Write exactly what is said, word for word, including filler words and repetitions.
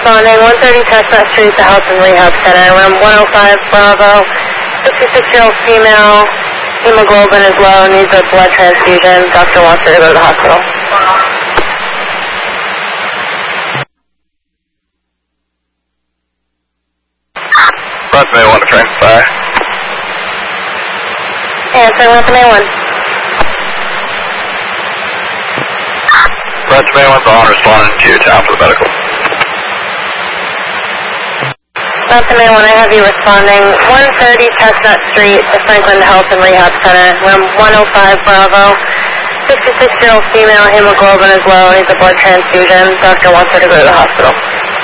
responding, one thirty Chestnut Street, the Health and Rehab Center, room one oh five Bravo, fifty-six-year-old female, hemoglobin is low, needs a blood transfusion. Doctor wants her to go to the hospital. Bus May one to train, sorry. Answer, Bus May one. Bus May one's on, responding to town for the medical. Bus May one, I have you responding, one thirty Chestnut Street, the Franklin Health and Rehab Center, room one oh five Bravo, fifty-six-year-old female, hemoglobin is low, needs a blood transfusion. Doctor wants her to go to the hospital.